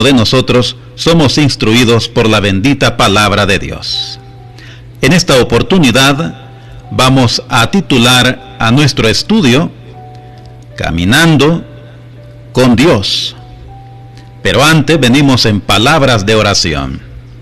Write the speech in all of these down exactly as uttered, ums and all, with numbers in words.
de nosotros somos instruidos por la bendita palabra de Dios. En esta oportunidad vamos a titular a nuestro estudio Caminando con Dios. Pero antes venimos en palabras de oración.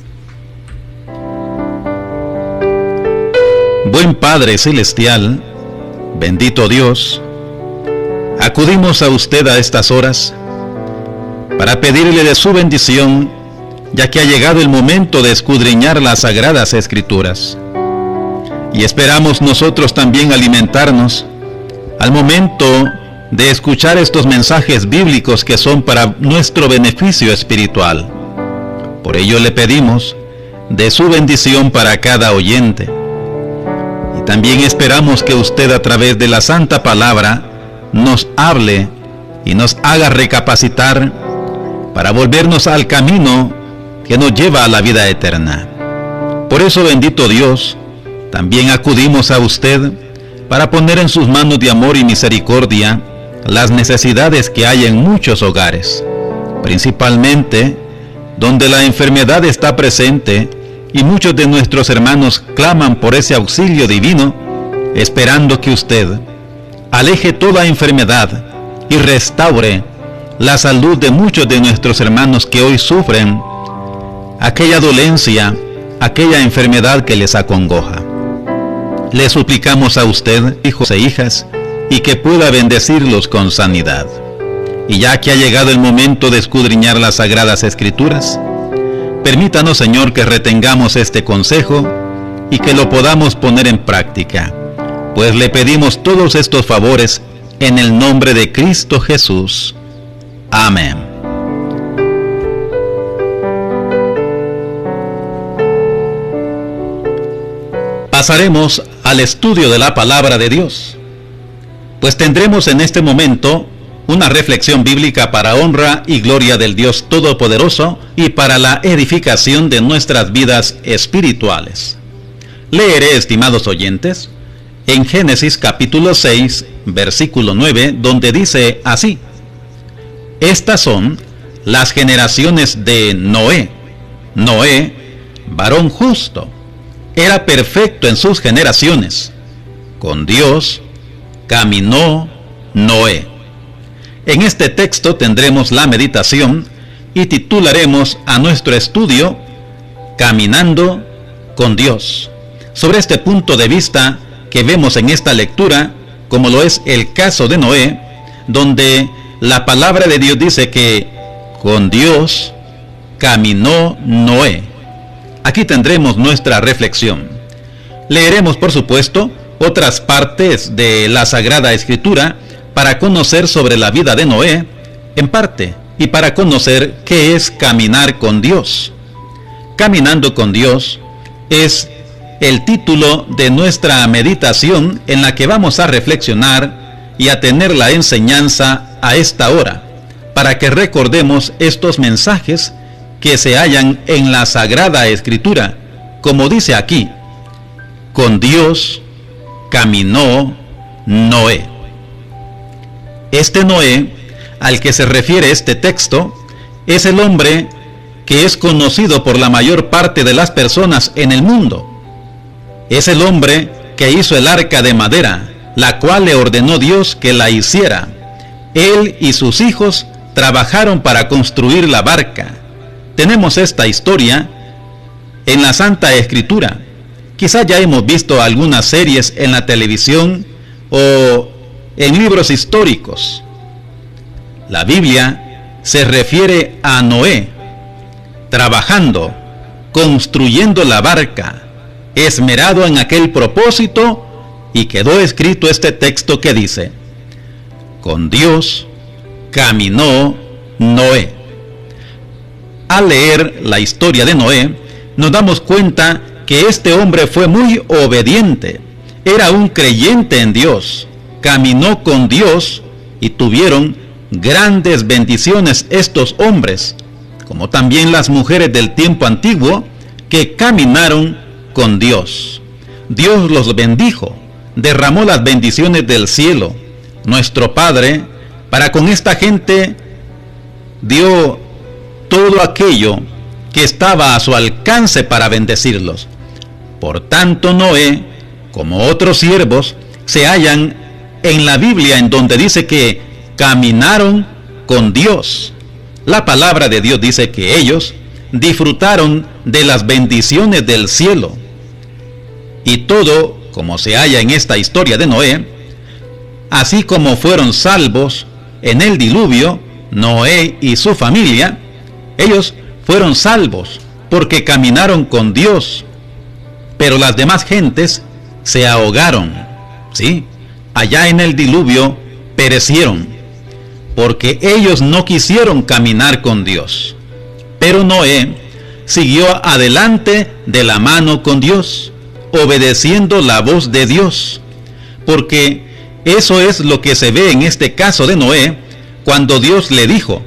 Buen Padre Celestial, bendito Dios, acudimos a usted a estas horas para pedirle de su bendición, ya que ha llegado el momento de escudriñar las Sagradas Escrituras. Y esperamos nosotros también alimentarnos al momento de escuchar estos mensajes bíblicos que son para nuestro beneficio espiritual. Por ello le pedimos de su bendición para cada oyente. Y también esperamos que usted a través de la Santa Palabra nos hable y nos haga recapacitar para volvernos al camino que nos lleva a la vida eterna. Por eso, bendito Dios, también acudimos a usted para poner en sus manos de amor y misericordia las necesidades que hay en muchos hogares, principalmente donde la enfermedad está presente y muchos de nuestros hermanos claman por ese auxilio divino, esperando que usted aleje toda enfermedad y restaure la salud de muchos de nuestros hermanos que hoy sufren aquella dolencia, aquella enfermedad que les acongoja. Le suplicamos a usted, hijos e hijas, y que pueda bendecirlos con sanidad. Y ya que ha llegado el momento de escudriñar las Sagradas Escrituras, permítanos, Señor, que retengamos este consejo y que lo podamos poner en práctica, pues le pedimos todos estos favores en el nombre de Cristo Jesús. Amén. Pasaremos al estudio de la palabra de Dios, pues tendremos en este momento una reflexión bíblica para honra y gloria del Dios Todopoderoso y para la edificación de nuestras vidas espirituales. Leeré, estimados oyentes, en Génesis capítulo seis, versículo nueve, donde dice así: Estas son las generaciones de Noé. Noé, varón justo, era perfecto en sus generaciones. Con Dios caminó Noé. En este texto tendremos la meditación y titularemos a nuestro estudio Caminando con Dios. Sobre este punto de vista que vemos en esta lectura, como lo es el caso de Noé, donde la palabra de Dios dice que con Dios caminó Noé. Aquí tendremos nuestra reflexión. Leeremos, por supuesto, otras partes de la Sagrada Escritura para conocer sobre la vida de Noé, en parte, y para conocer qué es caminar con Dios. Caminando con Dios es el título de nuestra meditación en la que vamos a reflexionar y a tener la enseñanza a esta hora, para que recordemos estos mensajes que se hallan en la Sagrada Escritura, como dice aquí: con Dios caminó Noé. Este Noé, al que se refiere este texto, es el hombre que es conocido por la mayor parte de las personas en el mundo. Es el hombre que hizo el arca de madera, la cual le ordenó Dios que la hiciera. Él y sus hijos trabajaron para construir la barca. Tenemos esta historia en la Santa Escritura. Quizá ya hemos visto algunas series en la televisión o en libros históricos. La Biblia se refiere a Noé trabajando, construyendo la barca, esmerado en aquel propósito, y quedó escrito este texto que dice: con Dios caminó Noé. Al leer la historia de Noé, nos damos cuenta que este hombre fue muy obediente, era un creyente en Dios, caminó con Dios y tuvieron grandes bendiciones estos hombres, como también las mujeres del tiempo antiguo que caminaron con Dios. Dios los bendijo, derramó las bendiciones del cielo. Nuestro Padre, para con esta gente, dio todo aquello que estaba a su alcance para bendecirlos. Por tanto, Noé, como otros siervos, se hallan en la Biblia, en donde dice que caminaron con Dios. La palabra de Dios dice que ellos disfrutaron de las bendiciones del cielo. Y todo, como se halla en esta historia de Noé, así como fueron salvos en el diluvio, Noé y su familia, ellos fueron salvos porque caminaron con Dios. Pero las demás gentes se ahogaron, ¿sí? Allá en el diluvio perecieron, porque ellos no quisieron caminar con Dios. Pero Noé siguió adelante de la mano con Dios, obedeciendo la voz de Dios, porque eso es lo que se ve en este caso de Noé, cuando Dios le dijo: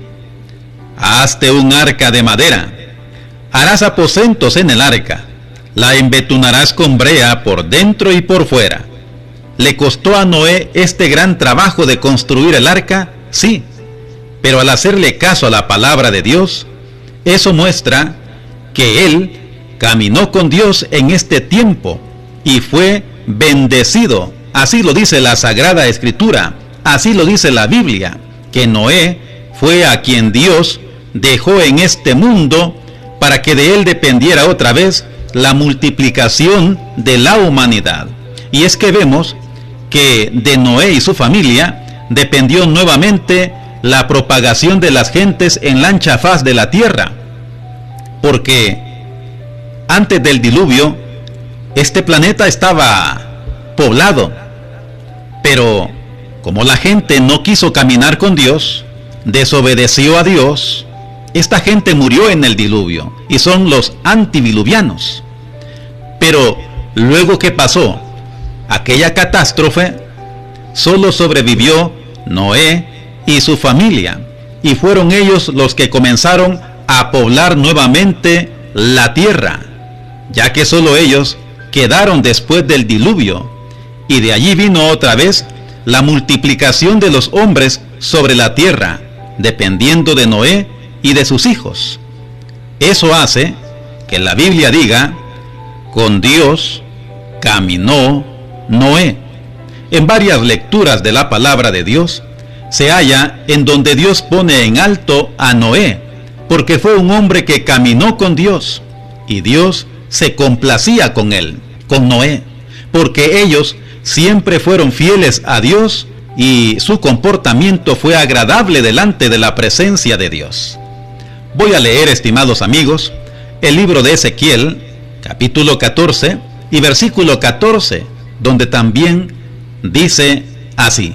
hazte un arca de madera, harás aposentos en el arca, la embetunarás con brea por dentro y por fuera. ¿Le costó a Noé este gran trabajo de construir el arca? Sí, pero al hacerle caso a la palabra de Dios, eso muestra que él caminó con Dios en este tiempo y fue bendecido. Así lo dice la Sagrada Escritura, así lo dice la Biblia, que Noé fue a quien Dios dejó en este mundo para que de él dependiera otra vez la multiplicación de la humanidad. Y es que vemos que de Noé y su familia dependió nuevamente la propagación de las gentes en la ancha faz de la tierra, porque antes del diluvio este planeta estaba poblado, pero como la gente no quiso caminar con Dios, desobedeció a Dios, esta gente murió en el diluvio y son los antidiluvianos. Pero luego que pasó aquella catástrofe, solo sobrevivió Noé y su familia, y fueron ellos los que comenzaron a poblar nuevamente la tierra, ya que solo ellos quedaron después del diluvio, y de allí vino otra vez la multiplicación de los hombres sobre la tierra, dependiendo de Noé y de sus hijos. Eso hace que la Biblia diga: con Dios caminó Noé. En varias lecturas de la palabra de Dios se halla en donde Dios pone en alto a Noé, porque fue un hombre que caminó con Dios, y Dios se complacía con él, con Noé, porque ellos siempre fueron fieles a Dios y su comportamiento fue agradable delante de la presencia de Dios. Voy a leer, estimados amigos, el libro de Ezequiel, capítulo catorce y versículo catorce, donde también dice así: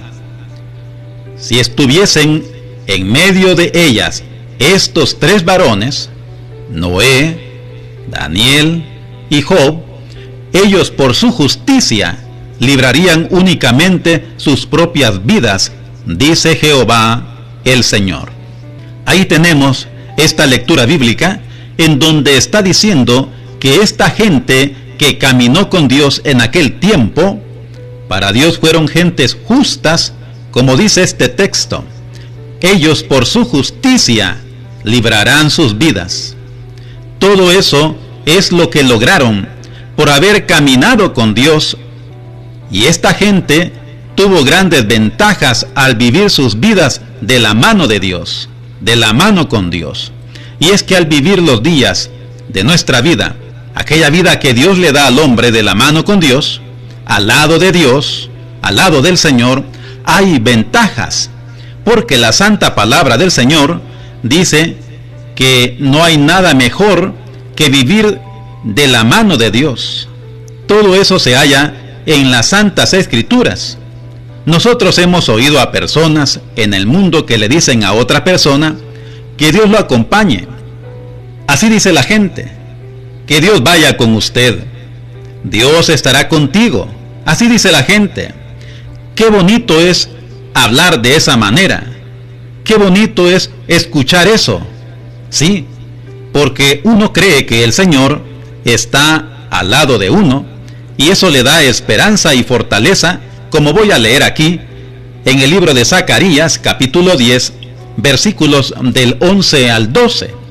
si estuviesen en medio de ellas estos tres varones, Noé, Daniel y Job, ellos por su justicia librarían únicamente sus propias vidas, dice Jehová el Señor. Ahí tenemos esta lectura bíblica en donde está diciendo que esta gente que caminó con Dios en aquel tiempo, para Dios fueron gentes justas, como dice este texto. Ellos por su justicia librarán sus vidas. Todo eso es lo que lograron por haber caminado con Dios, y esta gente tuvo grandes ventajas al vivir sus vidas de la mano de Dios, de la mano con Dios. Y es que al vivir los días de nuestra vida, aquella vida que Dios le da al hombre de la mano con Dios, al lado de Dios, al lado del Señor, hay ventajas, porque la santa palabra del Señor dice que no hay nada mejor que vivir de la mano de Dios. Todo eso se halla en las santas escrituras. Nosotros hemos oído a personas en el mundo que le dicen a otra persona que Dios lo acompañe. Así dice la gente: que Dios vaya con usted, Dios estará contigo. Así dice la gente. Qué bonito es hablar de esa manera, qué bonito es escuchar eso. Sí, porque uno cree que el Señor está al lado de uno, y eso le da esperanza y fortaleza, como voy a leer aquí en el libro de Zacarías, capítulo diez, versículos del once al doce,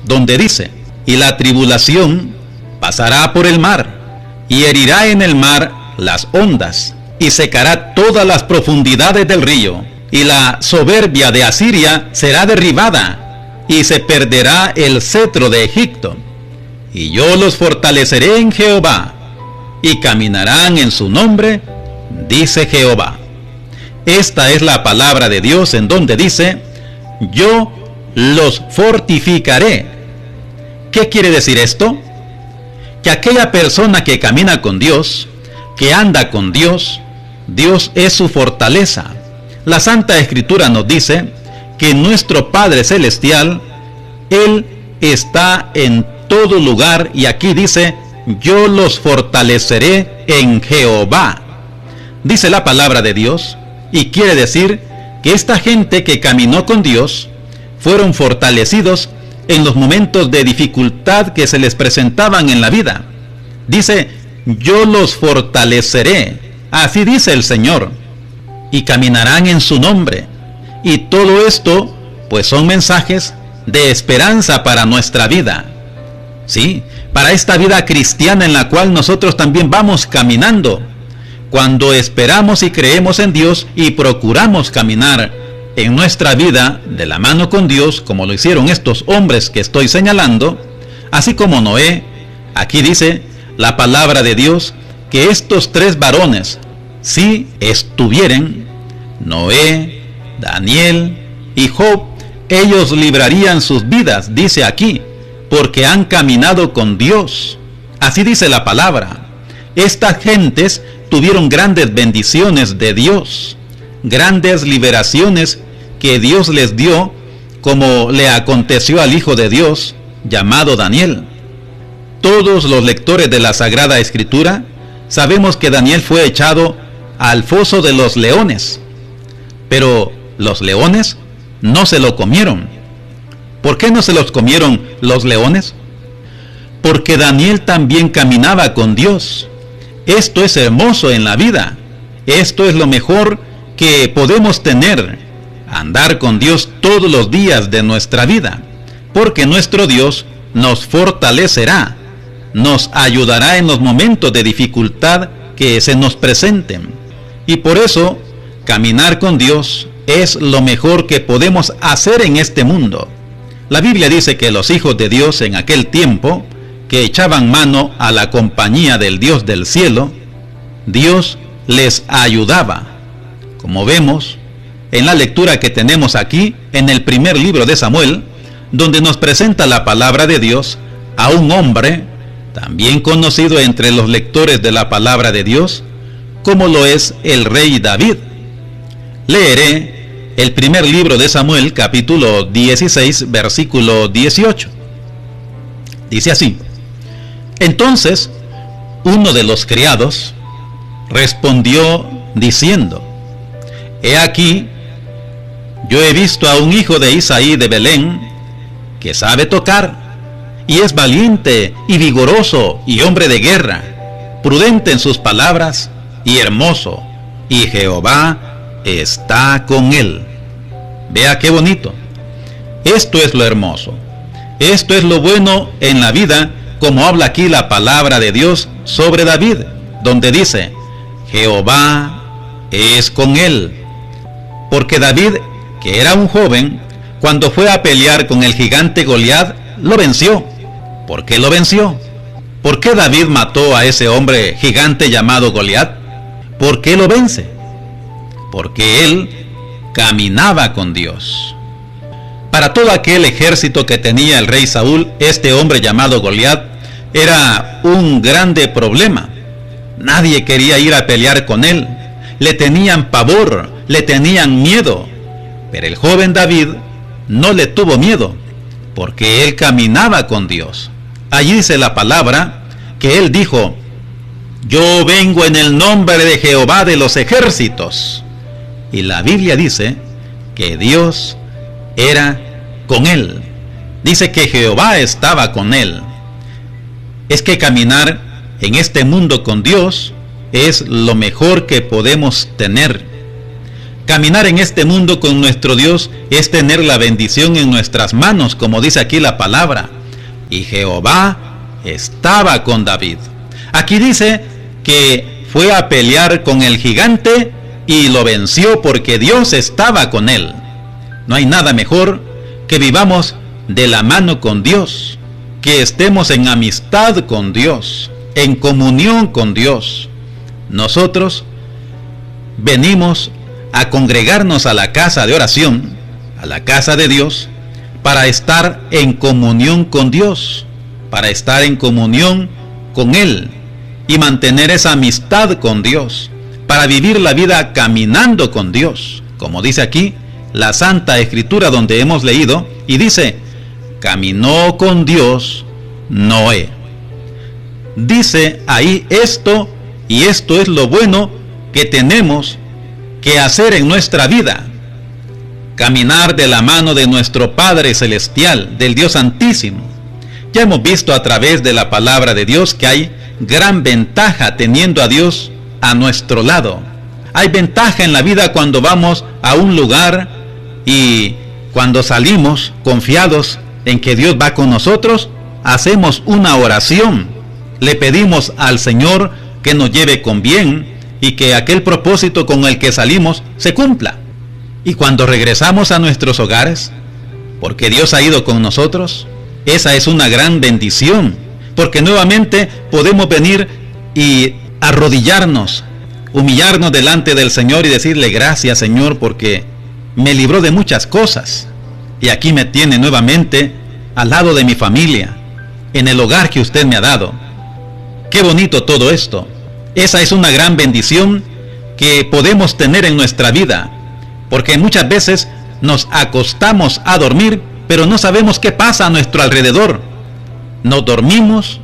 donde dice: y la tribulación pasará por el mar, y herirá en el mar las ondas, y secará todas las profundidades del río, y la soberbia de Asiria será derribada, y se perderá el cetro de Egipto. Y yo los fortaleceré en Jehová, y caminarán en su nombre, dice Jehová. Esta es la palabra de Dios, en donde dice: yo los fortificaré. ¿Qué quiere decir esto? Que aquella persona que camina con Dios, que anda con Dios, Dios es su fortaleza. La Santa Escritura nos dice que nuestro Padre Celestial, Él está en todo lugar, y aquí dice: yo los fortaleceré en Jehová. Dice la palabra de Dios, y quiere decir que esta gente que caminó con Dios fueron fortalecidos en los momentos de dificultad que se les presentaban en la vida. Dice: yo los fortaleceré, así dice el Señor, y caminarán en su nombre. Y todo esto, pues, son mensajes de esperanza para nuestra vida. Sí, para esta vida cristiana en la cual nosotros también vamos caminando. Cuando esperamos y creemos en Dios y procuramos caminar en nuestra vida de la mano con Dios, como lo hicieron estos hombres que estoy señalando, así como Noé, aquí dice la palabra de Dios que estos tres varones, si estuvieren, Noé, Daniel y Job, ellos librarían sus vidas, dice aquí, porque han caminado con Dios. Así dice la palabra. Estas gentes tuvieron grandes bendiciones de Dios, grandes liberaciones que Dios les dio, como le aconteció al Hijo de Dios, llamado Daniel. Todos los lectores de la Sagrada Escritura sabemos que Daniel fue echado al foso de los leones, pero los leones no se lo comieron. ¿Por qué no se los comieron los leones? Porque Daniel también caminaba con Dios. Esto es hermoso en la vida. Esto es lo mejor que podemos tener, andar con Dios todos los días de nuestra vida, porque nuestro Dios nos fortalecerá, nos ayudará en los momentos de dificultad que se nos presenten. Y por eso, caminar con Dios es lo mejor que podemos hacer en este mundo. La Biblia dice que los hijos de Dios en aquel tiempo, que echaban mano a la compañía del Dios del cielo, Dios les ayudaba. Como vemos en la lectura que tenemos aquí, en el primer libro de Samuel, donde nos presenta la palabra de Dios a un hombre, también conocido entre los lectores de la palabra de Dios, como lo es el rey David. Leeré el primer libro de Samuel, capítulo dieciséis, versículo dieciocho. Dice así: entonces uno de los criados respondió diciendo: he aquí, yo he visto a un hijo de Isaí de Belén, que sabe tocar, y es valiente y vigoroso y hombre de guerra, prudente en sus palabras y hermoso, y Jehová está con él. Vea qué bonito. Esto es lo hermoso. Esto es lo bueno en la vida, como habla aquí la palabra de Dios sobre David, donde dice: Jehová es con él. Porque David, que era un joven, cuando fue a pelear con el gigante Goliat, lo venció. ¿Por qué lo venció? ¿Por qué David mató a ese hombre gigante llamado Goliat? ¿Por qué lo vence? Porque él caminaba con Dios. Para todo aquel ejército que tenía el rey Saúl, este hombre llamado Goliat era un grande problema. Nadie quería ir a pelear con él. Le tenían pavor, le tenían miedo. Pero el joven David no le tuvo miedo, porque él caminaba con Dios. Allí dice la palabra que él dijo: yo vengo en el nombre de Jehová de los ejércitos. Y la Biblia dice que Dios era con él. Dice que Jehová estaba con él. Es que caminar en este mundo con Dios es lo mejor que podemos tener. Caminar en este mundo con nuestro Dios es tener la bendición en nuestras manos, como dice aquí la palabra. y Jehová estaba con David. Aquí dice que fue a pelear con el gigante y lo venció porque Dios estaba con él. No hay nada mejor que vivamos de la mano con Dios, que estemos en amistad con Dios, en comunión con Dios. Nosotros venimos a congregarnos a la casa de oración, a la casa de Dios, para estar en comunión con Dios, para estar en comunión con Él y mantener esa amistad con Dios, para vivir la vida caminando con Dios, como dice aquí la Santa Escritura donde hemos leído, y dice, caminó con Dios Noé. Dice ahí esto, y esto es lo bueno que tenemos que hacer en nuestra vida: caminar de la mano de nuestro Padre Celestial, del Dios Santísimo. Ya hemos visto a través de la palabra de Dios que hay gran ventaja teniendo a Dios a nuestro lado. Hay ventaja en la vida cuando vamos a un lugar y cuando salimos confiados en que Dios va con nosotros, hacemos una oración, le pedimos al Señor que nos lleve con bien y que aquel propósito con el que salimos se cumpla. Y cuando regresamos a nuestros hogares, porque Dios ha ido con nosotros, esa es una gran bendición, porque nuevamente podemos venir y arrodillarnos, humillarnos delante del Señor y decirle gracias, Señor, porque me libró de muchas cosas y aquí me tiene nuevamente al lado de mi familia, en el hogar que usted me ha dado. Qué bonito todo esto. Esa es una gran bendición que podemos tener en nuestra vida, porque muchas veces nos acostamos a dormir, pero no sabemos qué pasa a nuestro alrededor. Nos dormimos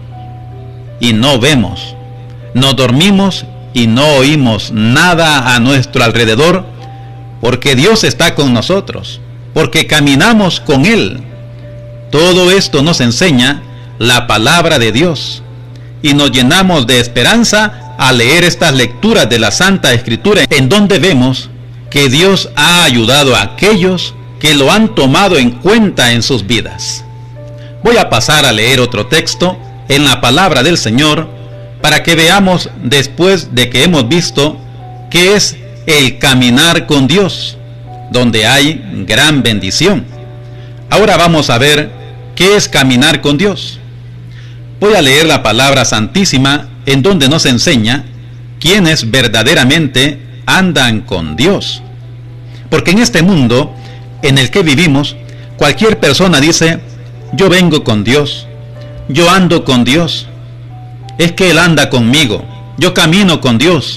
y no vemos. Nos dormimos y no oímos nada a nuestro alrededor, porque Dios está con nosotros, porque caminamos con Él. Todo esto nos enseña la palabra de Dios y nos llenamos de esperanza al leer estas lecturas de la Santa Escritura, en donde vemos que Dios ha ayudado a aquellos que lo han tomado en cuenta en sus vidas. Voy a pasar a leer otro texto en la palabra del Señor para que veamos, después de que hemos visto qué es el caminar con Dios, donde hay gran bendición. Ahora vamos a ver qué es caminar con Dios. Voy a leer la palabra santísima en donde nos enseña quiénes verdaderamente andan con Dios. Porque en este mundo en el que vivimos, cualquier persona dice, yo vengo con Dios, yo ando con Dios, es que Él anda conmigo, yo camino con Dios.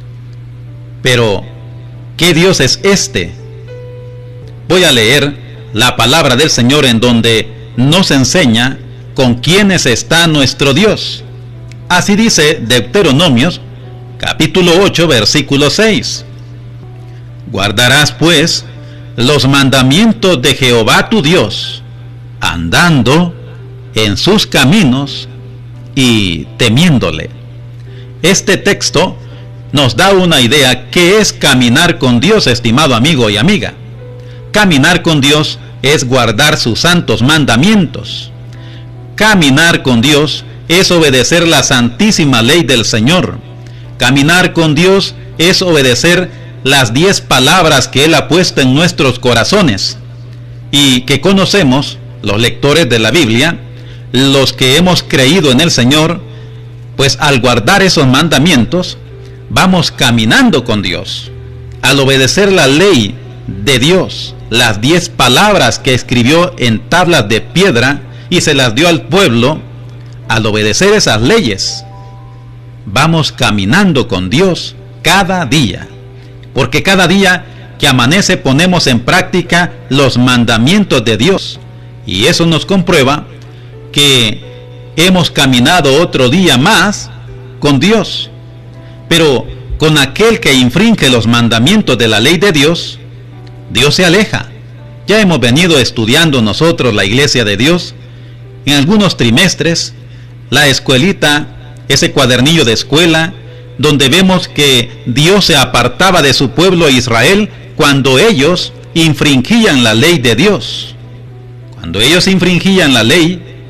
Pero, ¿qué Dios es este? Voy a leer la palabra del Señor en donde nos enseña con quiénes está nuestro Dios. Así dice Deuteronomios, capítulo ocho, versículo seis. Guardarás pues los mandamientos de Jehová tu Dios, andando en sus caminos y temiéndole. Este texto nos da una idea qué es caminar con Dios, estimado amigo y amiga. Caminar con Dios es guardar sus santos mandamientos. Caminar con Dios es obedecer la santísima ley del Señor. Caminar con Dios es obedecer las diez palabras que Él ha puesto en nuestros corazones y que conocemos, los lectores de la Biblia, los que hemos creído en el Señor, pues al guardar esos mandamientos, vamos caminando con Dios. Al obedecer la ley de Dios, las diez palabras que escribió en tablas de piedra y se las dio al pueblo, al obedecer esas leyes, vamos caminando con Dios cada día. Porque cada día que amanece ponemos en práctica los mandamientos de Dios. Y eso nos comprueba que hemos caminado otro día más con Dios. Pero con aquel que infringe los mandamientos de la ley de Dios, Dios se aleja. Ya hemos venido estudiando nosotros la iglesia de Dios en algunos trimestres, la escuelita, ese cuadernillo de escuela, donde vemos que Dios se apartaba de su pueblo Israel cuando ellos infringían la ley de Dios. Cuando ellos infringían la ley,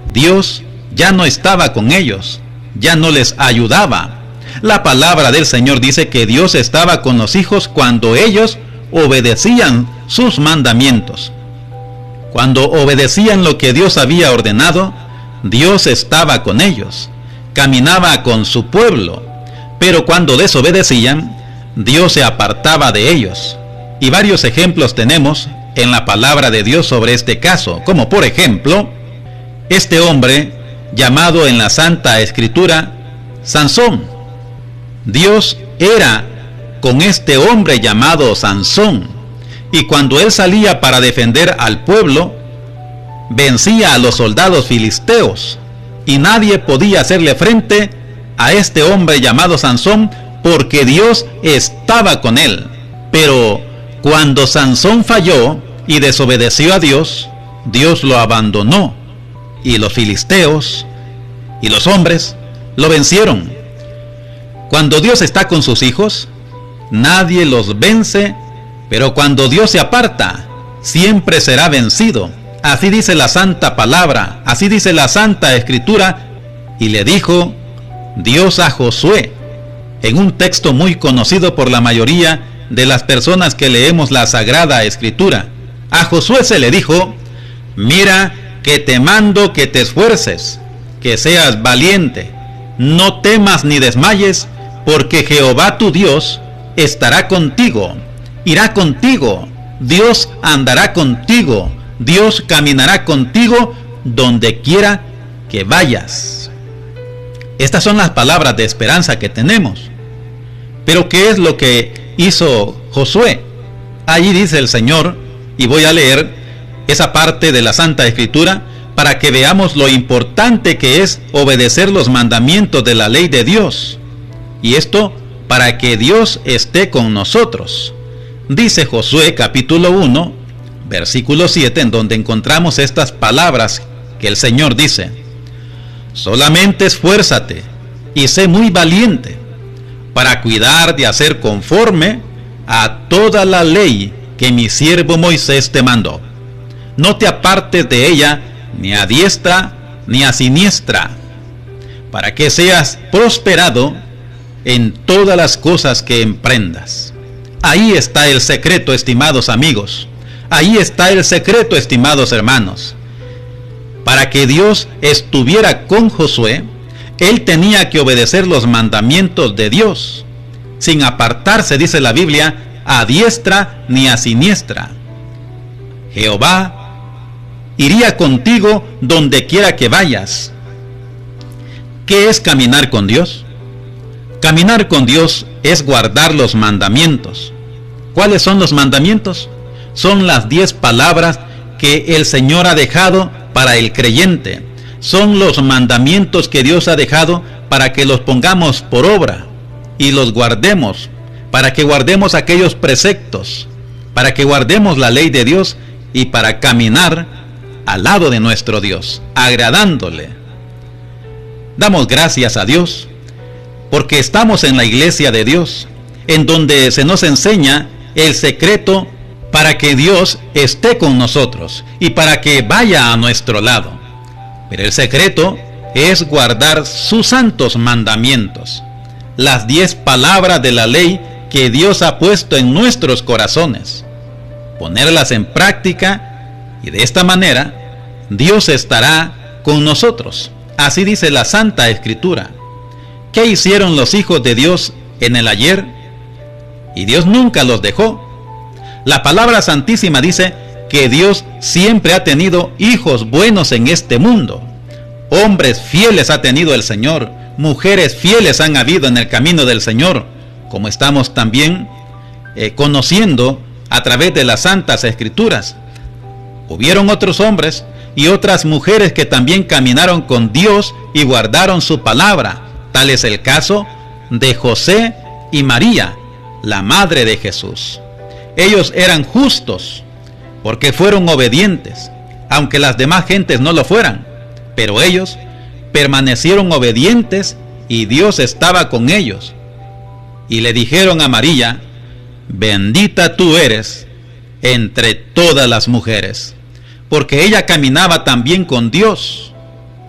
Dios ya no estaba con ellos, ya no les ayudaba. La palabra del Señor dice que Dios estaba con los hijos cuando ellos obedecían sus mandamientos. Cuando obedecían lo que Dios había ordenado, Dios estaba con ellos, caminaba con su pueblo. Pero cuando desobedecían, Dios se apartaba de ellos. Y varios ejemplos tenemos en la palabra de Dios sobre este caso, como por ejemplo, este hombre llamado en la Santa Escritura Sansón. Dios era con este hombre llamado Sansón, y cuando él salía para defender al pueblo, vencía a los soldados filisteos, y nadie podía hacerle frente a este hombre llamado Sansón, porque Dios estaba con él. Pero cuando Sansón falló y desobedeció a Dios, Dios lo abandonó, y los filisteos y los hombres lo vencieron. Cuando Dios está con sus hijos, nadie los vence, pero cuando Dios se aparta, siempre será vencido. Así dice la Santa Palabra, así dice la Santa Escritura. Y le dijo Dios a Josué, en un texto muy conocido por la mayoría de las personas que leemos la Sagrada Escritura. A Josué se le dijo: mira que te mando que te esfuerces, que seas valiente, no temas ni desmayes, porque Jehová tu Dios estará contigo, irá contigo, Dios andará contigo, Dios caminará contigo donde quiera que vayas. Estas son las palabras de esperanza que tenemos. Pero ¿qué es lo que hizo Josué? Allí dice el Señor, y voy a leer esa parte de la Santa Escritura para que veamos lo importante que es obedecer los mandamientos de la ley de Dios. Y esto para que Dios esté con nosotros. Dice Josué capítulo uno, versículo siete, en donde encontramos estas palabras que el Señor dice: solamente esfuérzate y sé muy valiente para cuidar de hacer conforme a toda la ley que mi siervo Moisés te mandó. No te apartes de ella ni a diestra ni a siniestra, para que seas prosperado en todas las cosas que emprendas. Ahí está el secreto, estimados amigos. Ahí está el secreto, estimados hermanos. Para que Dios estuviera con Josué, él tenía que obedecer los mandamientos de Dios, sin apartarse, dice la Biblia, a diestra ni a siniestra. Jehová iría contigo donde quiera que vayas. ¿Qué es caminar con Dios? Caminar con Dios es guardar los mandamientos. ¿Cuáles son los mandamientos? Son las diez palabras que el Señor ha dejado para el creyente. Son los mandamientos que Dios ha dejado para que los pongamos por obra y los guardemos, para que guardemos aquellos preceptos, para que guardemos la ley de Dios y para caminar al lado de nuestro Dios, agradándole. Damos gracias a Dios porque estamos en la iglesia de Dios, en donde se nos enseña el secreto para que Dios esté con nosotros y para que vaya a nuestro lado. Pero el secreto es guardar sus santos mandamientos, las diez palabras de la ley que Dios ha puesto en nuestros corazones, ponerlas en práctica, y de esta manera Dios estará con nosotros. Así dice la Santa Escritura. ¿Qué hicieron los hijos de Dios en el ayer? Y Dios nunca los dejó. La palabra santísima dice que Dios siempre ha tenido hijos buenos en este mundo. Hombres fieles ha tenido el Señor, mujeres fieles han habido en el camino del Señor, como estamos también eh, conociendo a través de las Santas Escrituras. Hubieron otros hombres y otras mujeres que también caminaron con Dios y guardaron su palabra. Tal es el caso de José y María, la madre de Jesús. Ellos eran justos porque fueron obedientes, aunque las demás gentes no lo fueran, pero ellos permanecieron obedientes y Dios estaba con ellos. Y le dijeron a María: bendita tú eres entre todas las mujeres, porque ella caminaba también con Dios.